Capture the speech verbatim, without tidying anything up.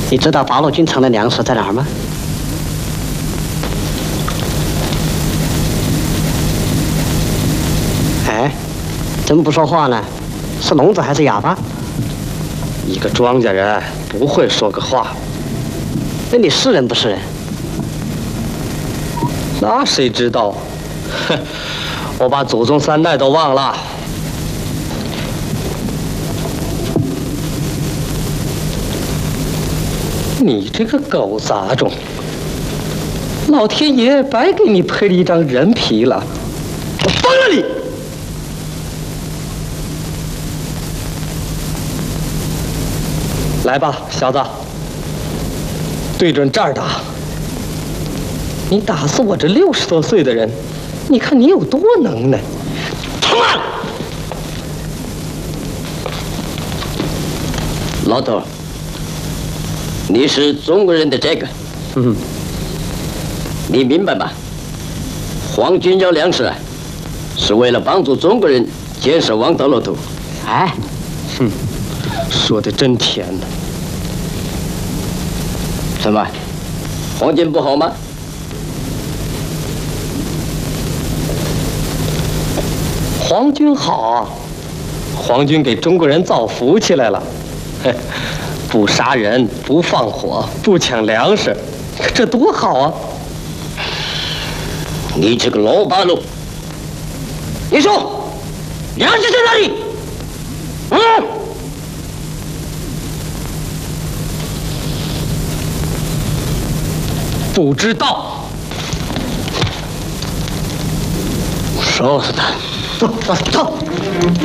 你知道八路军城的粮食在哪儿吗？哎，怎么不说话呢？是聋子还是哑巴？ 一个庄稼人不会说个话。 那你是人不是人？ 那谁知道？哼，我把祖宗三代都忘了。你这个狗杂种！老天爷白给你配了一张人皮了，我疯了你！来吧，小子，对准这儿打！你打死我这六十多岁的人，你看你有多能耐！他妈！ 老头，你是中国人的这个， 嗯， 你明白吗？皇军要粮食，是为了帮助中国人建设王道路途。 哎， 哼，说的真甜呢。 什么？皇军不好吗？ 皇军好啊！皇军给中国人造福气来了，嘿，不杀人，不放火，不抢粮食，这多好啊！ 你这个老八路，你说粮食在哪里？嗯？ 不知道， 烧死他！ 走走走！